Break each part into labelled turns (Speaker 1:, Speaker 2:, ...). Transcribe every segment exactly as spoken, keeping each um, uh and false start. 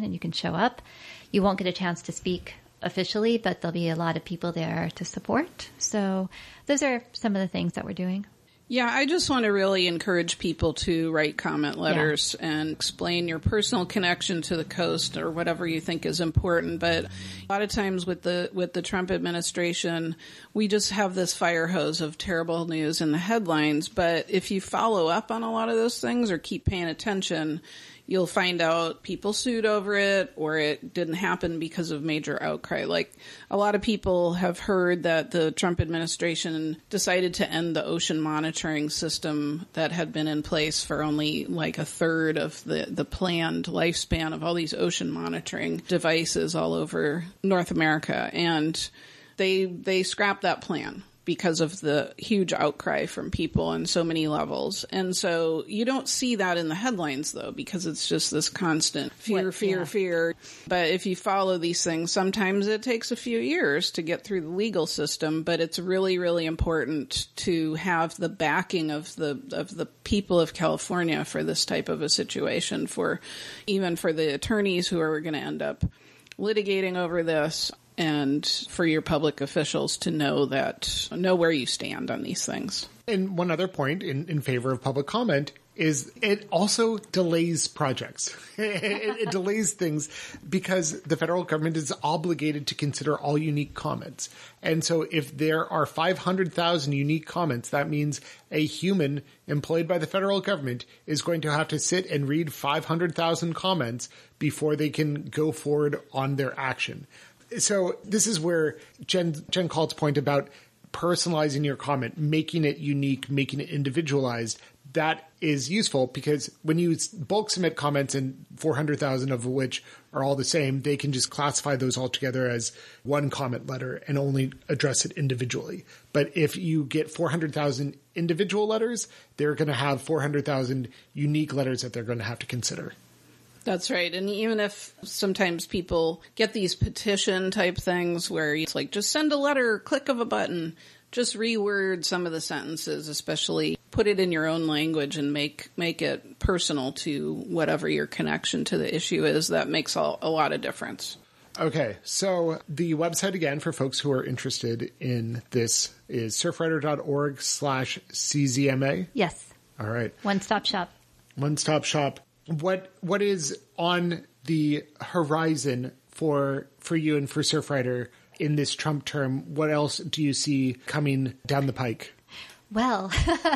Speaker 1: information and you can show up. You won't get a chance to speak officially, but there'll be a lot of people there to support. So those are some of the things that we're doing.
Speaker 2: Yeah, I just want to really encourage people to write comment letters yeah. and explain your personal connection to the coast or whatever you think is important. But a lot of times with the with the Trump administration, we just have this fire hose of terrible news in the headlines. But if you follow up on a lot of those things or keep paying attention, you'll find out people sued over it or it didn't happen because of major outcry. Like a lot of people have heard that the Trump administration decided to end the ocean monitoring system that had been in place for only like a third of the, the planned lifespan of all these ocean monitoring devices all over North America. And they, they scrapped that plan because of the huge outcry from people on so many levels. And so you don't see that in the headlines, though, because it's just this constant fear, what, fear, yeah. fear. But if you follow these things, sometimes it takes a few years to get through the legal system, but it's really, really important to have the backing of the of the people of California for this type of a situation, for even for the attorneys who are going to end up litigating over this, and for your public officials to know that, know where you stand on these things.
Speaker 3: And one other point in, in favor of public comment is it also delays projects. it, it delays things because the federal government is obligated to consider all unique comments. And so if there are five hundred thousand unique comments, that means a human employed by the federal government is going to have to sit and read five hundred thousand comments before they can go forward on their action. So this is where Jen, Jen Kalt's point about personalizing your comment, making it unique, making it individualized, that is useful because when you bulk submit comments and four hundred thousand of which are all the same, they can just classify those all together as one comment letter and only address it individually. But if you get four hundred thousand individual letters, they're going to have four hundred thousand unique letters that they're going to have to consider.
Speaker 2: That's right. And even if sometimes people get these petition type things where it's like, just send a letter, click of a button, just reword some of the sentences, especially put it in your own language and make, make it personal to whatever your connection to the issue is. That makes a, a lot of difference.
Speaker 3: Okay. So the website again for folks who are interested in this is surfrider.org slash CZMA.
Speaker 1: Yes.
Speaker 3: All right.
Speaker 1: One-stop shop.
Speaker 3: One-stop shop. What what is on the horizon for for you and for Surfrider in this Trump term? What else do you see coming down the pike?
Speaker 1: Well,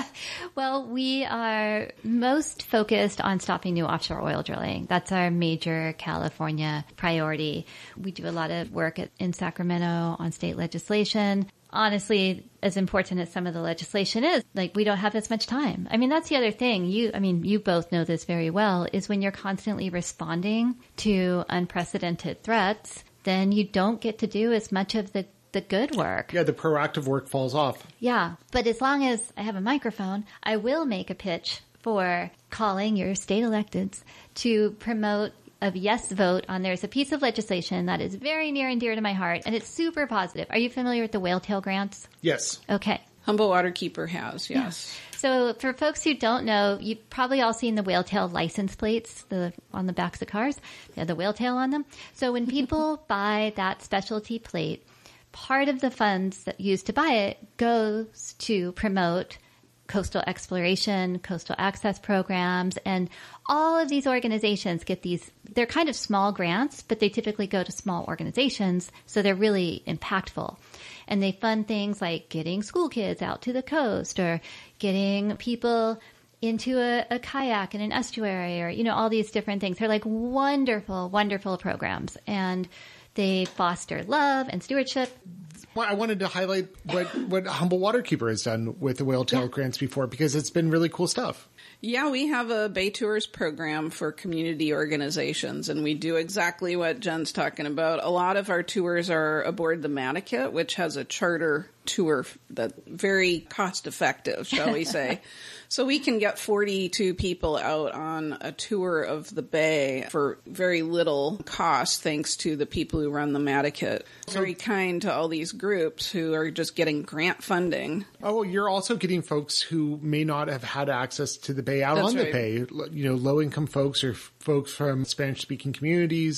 Speaker 1: well, we are most focused on stopping new offshore oil drilling. That's our major California priority. We do a lot of work at, in Sacramento on state legislation. Honestly, as important as some of the legislation is, like, we don't have as much time. I mean, that's the other thing. You, I mean, you both know this very well, is when you're constantly responding to unprecedented threats, then you don't get to do as much of the, the good work.
Speaker 3: Yeah, the proactive work falls off.
Speaker 1: Yeah, but as long as I have a microphone, I will make a pitch for calling your state electeds to promote a yes vote on there's a piece of legislation that is very near and dear to my heart, and it's super positive. Are you familiar with the whale tail grants?
Speaker 3: Yes.
Speaker 1: Okay.
Speaker 2: Humboldt Waterkeeper has, yes.
Speaker 1: Yeah. So for folks who don't know, you've probably all seen the whale tail license plates the on the backs of cars. They have the whale tail on them. So when people buy that specialty plate, part of the funds that used to buy it goes to promote coastal exploration, coastal access programs, and all of these organizations get these, they're kind of small grants, but they typically go to small organizations, so they're really impactful. And they fund things like getting school kids out to the coast or getting people into a, a kayak in an estuary or, you know, all these different things. They're like wonderful, wonderful programs. And they foster love and stewardship.
Speaker 3: Well, I wanted to highlight what, what Humboldt Waterkeeper has done with the whale tail yeah. grants before, because it's been really cool stuff.
Speaker 2: Yeah, we have a Bay Tours program for community organizations, and we do exactly what Jen's talking about. A lot of our tours are aboard the Mataket, which has a charter tour that's very cost effective, shall we say. So we can get forty-two people out on a tour of the bay for very little cost, thanks to the people who run the Mataket. Very kind to all these groups who are just getting grant funding.
Speaker 3: Oh, you're also getting folks who may not have had access to the bay out
Speaker 2: That's
Speaker 3: on
Speaker 2: right.
Speaker 3: the bay. You know, low-income folks or folks from Spanish-speaking communities.